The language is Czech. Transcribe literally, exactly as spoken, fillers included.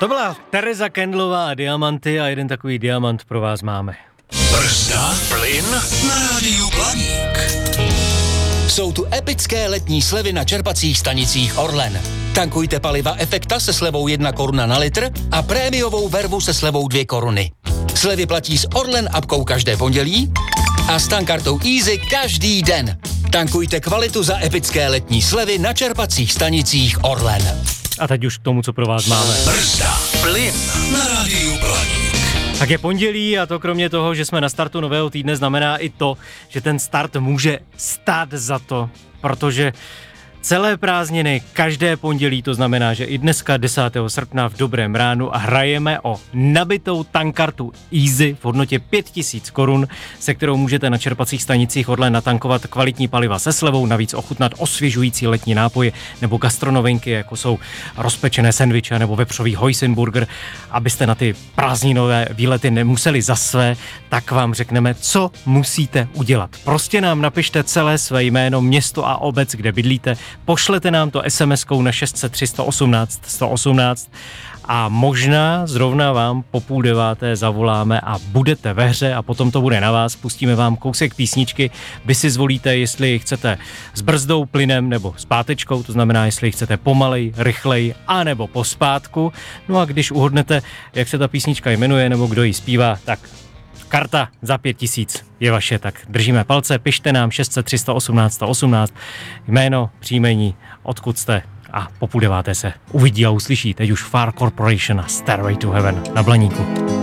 To byla Tereza Kendlová a Diamanty a jeden takový diamant pro vás máme. Brzda, plyn na rádiu Blaník. Jsou tu epické letní slevy na čerpacích stanicích Orlen. Tankujte paliva Efekta se slevou jedna koruna na litr a prémiovou vervu se slevou dvě koruny. Slevy platí s Orlen apkou každé pondělí a s tankartou Easy každý den. Tankujte kvalitu za epické letní slevy na čerpacích stanicích Orlen. A teď už k tomu, co pro vás máme. Brzda, plyn na rádiu Blaník. Tak je pondělí a to kromě toho, že jsme na startu nového týdne, znamená i to, že ten start může stát za to, protože celé prázdniny, každé pondělí, to znamená, že i dneska desátého srpna v dobrém ránu a hrajeme o nabitou tankartu Easy v hodnotě pět tisíc korun, se kterou můžete na čerpacích stanicích Orlen natankovat kvalitní paliva se slevou, navíc ochutnat osvěžující letní nápoje nebo gastronovinky, jako jsou rozpečené sendviče nebo vepřový hojsenburger. Abyste na ty prázdninové výlety nemuseli za své, tak vám řekneme, co musíte udělat. Prostě nám napište celé své jméno, město a obec, kde bydlíte. Pošlete nám to es em eskou na šest set tři sto osmnáct sto osmnáct a možná zrovna vám po půl deváté zavoláme a budete ve hře a potom to bude na vás. Pustíme vám kousek písničky. Vy si zvolíte, jestli chcete s brzdou, plynem nebo s pátečkou, to znamená, jestli chcete pomalej, rychlej a nebo pospátku. No a když uhodnete, jak se ta písnička jmenuje nebo kdo ji zpívá, tak karta za pět tisíc je vaše, tak držíme palce, pište nám šest set tři sto osmnáct sto osmnáct, jméno, příjmení, odkud jste a po půl deváté se uvidí a uslyší teď už Far Corporation a Stairway to Heaven na Blaníku.